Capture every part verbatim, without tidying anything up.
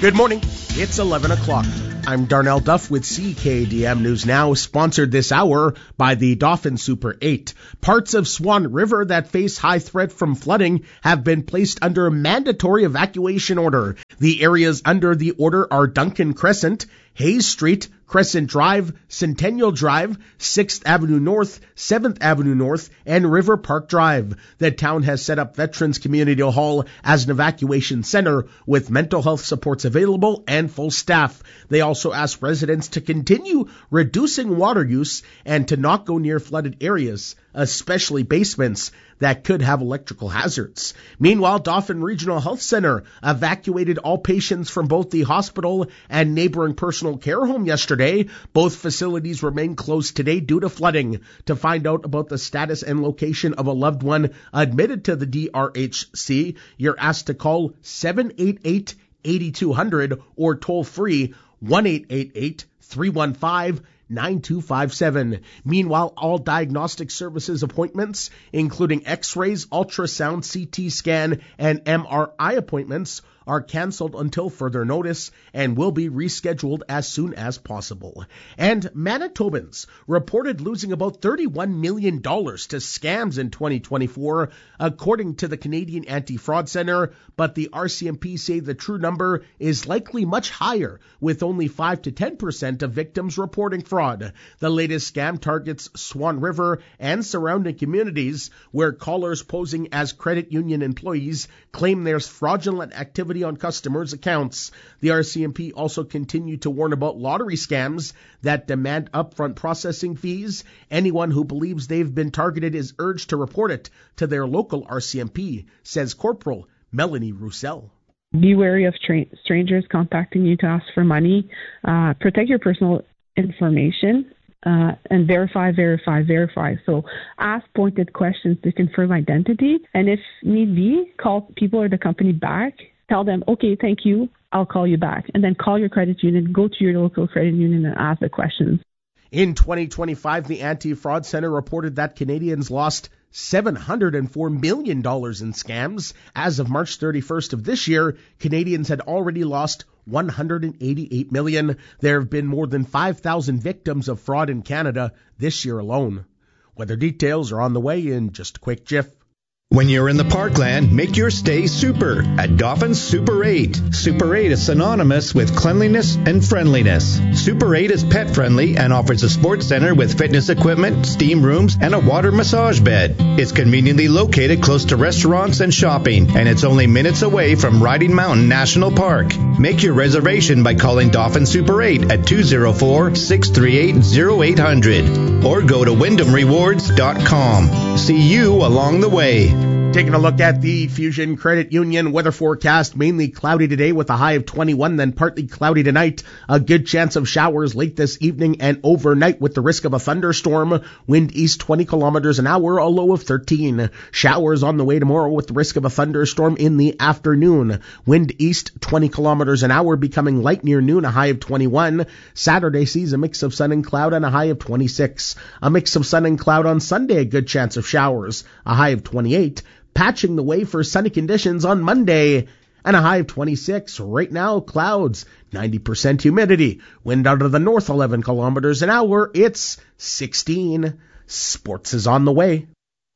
Good morning. It's eleven o'clock. I'm Darnell Duff with C K D M News Now, sponsored this hour by the Dauphin Super eight. Parts of Swan River that face high threat from flooding have been placed under a mandatory evacuation order. The areas under the order are Duncan Crescent, Hayes Street, Crescent Drive, Centennial Drive, sixth Avenue North, seventh Avenue North, and River Park Drive. The town has set up Veterans Community Hall as an evacuation center with mental health supports available and full staff. They also ask residents to continue reducing water use and to not go near flooded areas, especially basements that could have electrical hazards. Meanwhile, Dauphin Regional Health Center evacuated all patients from both the hospital and neighboring personal care home yesterday. Both facilities remain closed today due to flooding. To find out about the status and location of a loved one admitted to the D R H C, you're asked to call seven eight eight, eight two zero zero or toll free one eight eight eight, three one five, nine two five seven. Meanwhile, all diagnostic services appointments, including x-rays, ultrasound, C T scan, and M R I appointments, are canceled until further notice and will be rescheduled as soon as possible. And Manitobans reported losing about thirty-one million dollars to scams in twenty twenty-four, according to the Canadian Anti-Fraud Centre, but the R C M P say the true number is likely much higher, with only five to ten percent of victims reporting fraud. The latest scam targets Swan River and surrounding communities, where callers posing as credit union employees claim there's fraudulent activity on customers' accounts. The R C M P also continued to warn about lottery scams that demand upfront processing fees. Anyone who believes they've been targeted is urged to report it to their local R C M P, says Corporal Melanie Roussel. Be wary of tra- strangers contacting you to ask for money. Uh, protect your personal information. Uh, and verify, verify, verify. So ask pointed questions to confirm identity. And if need be, call people or the company back. Tell them, okay, thank you, I'll call you back. And then call your credit union, go to your local credit union and ask the questions. In twenty twenty-five, the Anti-Fraud Centre reported that Canadians lost seven hundred four million dollars in scams. As of March thirty-first of this year, Canadians had already lost one hundred eighty-eight million dollars. There have been more than five thousand victims of fraud in Canada this year alone. Weather details are on the way in just a quick jiff. When you're in the Parkland, make your stay super at Dauphin Super eight. Super eight is synonymous with cleanliness and friendliness. Super eight is pet friendly and offers a sports center with fitness equipment, steam rooms, and a water massage bed. It's conveniently located close to restaurants and shopping, and it's only minutes away from Riding Mountain National Park. Make your reservation by calling Dauphin Super eight at two oh four, six three eight, oh eight hundred or go to wyndham rewards dot com. See you along the way. Taking a look at the Fusion Credit Union weather forecast, mainly cloudy today with a high of twenty-one, then partly cloudy tonight. A good chance of showers late this evening and overnight with the risk of a thunderstorm. Wind east twenty kilometers an hour, a low of thirteen. Showers on the way tomorrow with the risk of a thunderstorm in the afternoon. Wind east twenty kilometers an hour, becoming light near noon, a high of twenty-one. Saturday sees a mix of sun and cloud and a high of twenty-six. A mix of sun and cloud on Sunday, a good chance of showers, a high of twenty-eight. Patching the way for sunny conditions on Monday and a high of twenty-six. Right now, clouds, ninety percent humidity. Wind out of the north, eleven kilometers an hour. It's sixteen. Sports is on the way.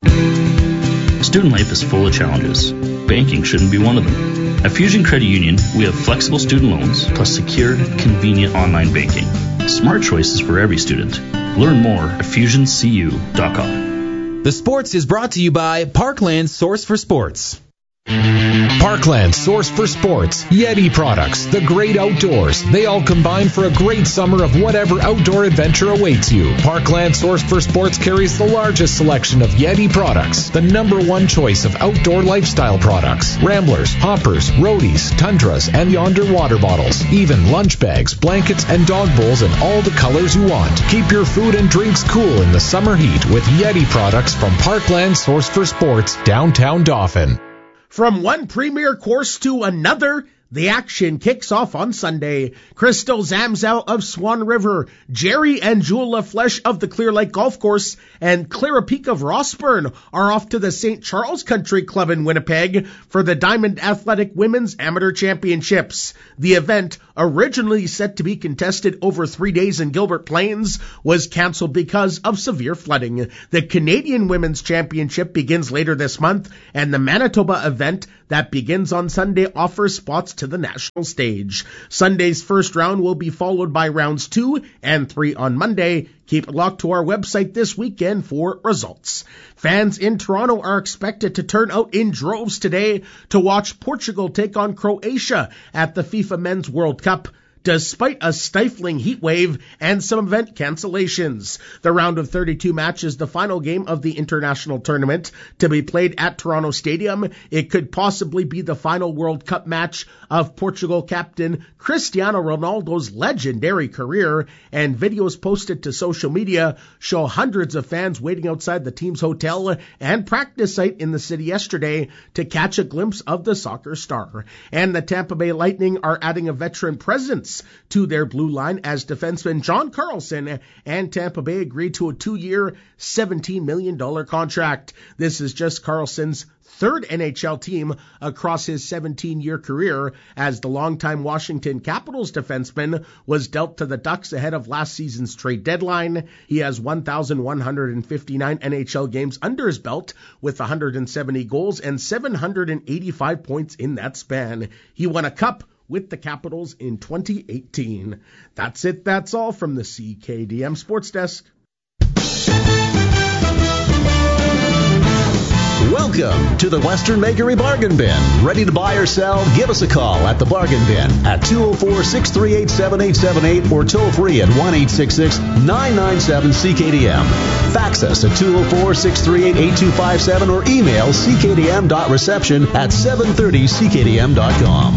Student life is full of challenges. Banking shouldn't be one of them. At Fusion Credit Union, we have flexible student loans plus secure, convenient online banking. Smart choices for every student. Learn more at fusion c u dot com. The Sports is brought to you by Parkland Source for Sports. Parkland Source for Sports, Yeti products, the great outdoors. They all combine for a great summer of whatever outdoor adventure awaits you. Parkland Source for Sports carries the largest selection of Yeti products, the number one choice of outdoor lifestyle products. Ramblers, hoppers, roadies, tundras, and yonder water bottles. Even lunch bags, blankets, and dog bowls in all the colors you want. Keep your food and drinks cool in the summer heat with Yeti products from Parkland Source for Sports, downtown Dauphin. From one premier course to another, The action kicks off on Sunday. Crystal Zamzow of Swan River, Jerry and Jewel LaFleche of the Clear Lake Golf Course, and Clara Peak of Rossburn are off to the Saint Charles Country Club in Winnipeg for the Diamond Athletic Women's Amateur Championships. The event, originally set to be contested over three days in Gilbert Plains, was canceled because of severe flooding. The Canadian Women's Championship begins later this month, and the Manitoba event that begins on Sunday offers spots to the national stage. Sunday's first round will be followed by rounds two and three on Monday. Keep it locked to our website this weekend for results. Fans in Toronto are expected to turn out in droves today to watch Portugal take on Croatia at the FIFA Men's World Cup, despite a stifling heat wave and some event cancellations. The round of thirty-two matches, the final game of the international tournament, to be played at Toronto Stadium. It could possibly be the final World Cup match of Portugal captain Cristiano Ronaldo's legendary career, and videos posted to social media show hundreds of fans waiting outside the team's hotel and practice site in the city yesterday to catch a glimpse of the soccer star. And the Tampa Bay Lightning are adding a veteran presence to their blue line as defenseman John Carlson and Tampa Bay agreed to a two-year, seventeen million dollars contract. This is just Carlson's third N H L team across his seventeen-year career, as the longtime Washington Capitals defenseman was dealt to the Ducks ahead of last season's trade deadline. He has one thousand one hundred fifty-nine N H L games under his belt with one hundred seventy goals and seven hundred eighty-five points in that span. He won a cup with the Capitals in twenty eighteen. That's it. That's all from the C K D M Sports Desk. Welcome to the Western Bakery Bargain Bin. Ready to buy or sell? Give us a call at the Bargain Bin at two oh four, six three eight, seven eight seven eight or toll free at one eight six six, nine nine seven, C K D M. Fax us at two oh four, six three eight, eight two five seven or email c k d m dot reception at seven thirty c k d m dot com.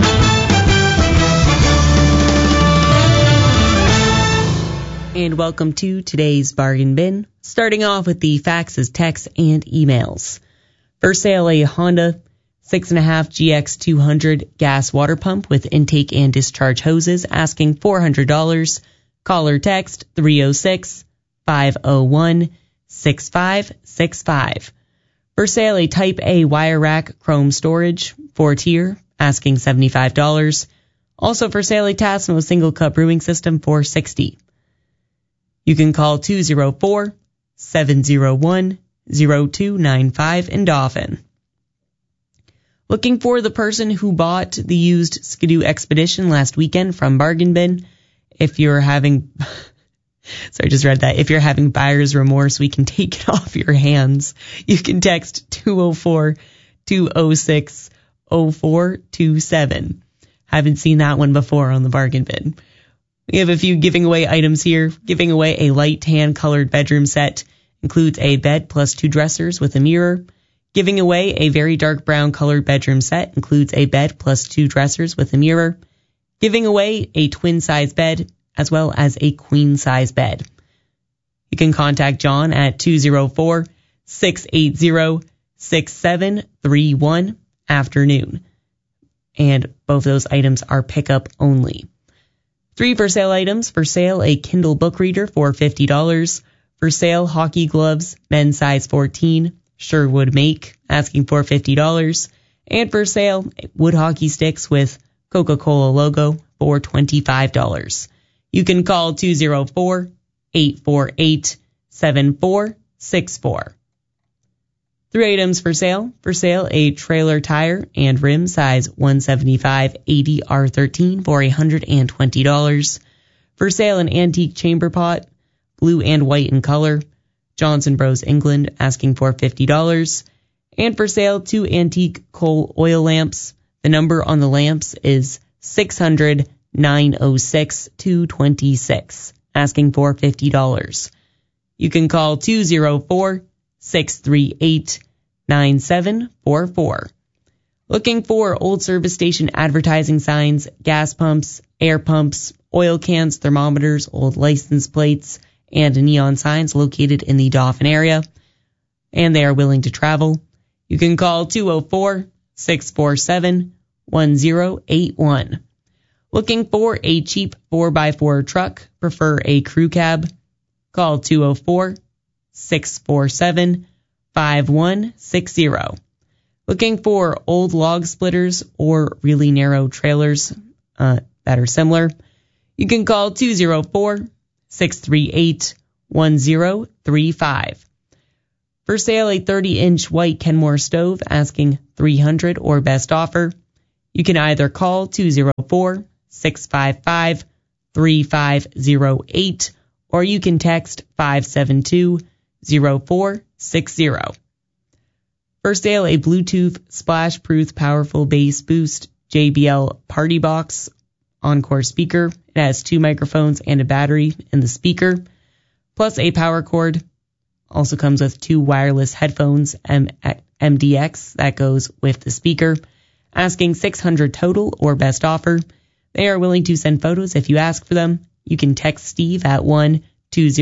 And welcome to today's Bargain Bin, starting off with the faxes, texts, and emails. For sale, a Honda six point five G X two hundred gas water pump with intake and discharge hoses, asking four hundred dollars. Call or text three oh six, five oh one, six five six five. For sale, a Type A wire rack chrome storage, four-tier, asking seventy-five dollars. Also for sale, a Tassimo single cup brewing system for sixty dollars. You can call two oh four, seven oh one, oh two nine five in Dauphin. Looking for the person who bought the used Skidoo Expedition last weekend from Bargain Bin? If you're having, sorry, I just read that. If you're having buyer's remorse, we can take it off your hands. You can text two oh four, two oh six, oh four two seven. Haven't seen that one before on the Bargain Bin. We have a few giving away items here. Giving away a light tan colored bedroom set. Includes a bed plus two dressers with a mirror. Giving away a very dark brown colored bedroom set. Includes a bed plus two dressers with a mirror. Giving away a twin size bed as well as a queen size bed. You can contact John at two oh four, six eight zero, six seven three one afternoon. And both those items are pickup only. Three for sale items. For sale, a Kindle book reader for fifty dollars. For sale, hockey gloves, men's size fourteen, Sherwood make, asking for fifty dollars. And for sale, wood hockey sticks with Coca-Cola logo for twenty-five dollars. You can call two oh four, eight four eight, seven four six four. Three items for sale. For sale, a trailer tire and rim size one seventy-five eighty R thirteen for one hundred twenty dollars. For sale, an antique chamber pot, blue and white in color, Johnson Bros England, asking for fifty dollars. And for sale, two antique coal oil lamps. The number on the lamps is six hundred, nine oh six, two twenty-six, asking for fifty dollars. You can call two oh four, six three eight, nine seven four four. Looking for old service station advertising signs, gas pumps, air pumps, oil cans, thermometers, old license plates, and neon signs located in the Dauphin area, and they are willing to travel. You can call two oh four, six four seven, one zero eight one. Looking for a cheap four by four truck? Prefer a crew cab? Call two oh four, six four seven, five one six zero. Looking for old log splitters or really narrow trailers uh, that are similar? You can call two oh four, six three eight, one zero three five. For sale, a thirty inch white Kenmore stove asking three hundred dollars or best offer. You can either call two oh four, six five five, three five oh eight or you can text five seven two, oh four six zero. For sale, a Bluetooth splash-proof powerful bass boost J B L Party Box Encore speaker. It has two microphones and a battery in the speaker, plus a power cord. Also comes with two wireless headphones, M D X, that goes with the speaker. Asking six hundred dollars total or best offer. They are willing to send photos if you ask for them. You can text Steve at one two zero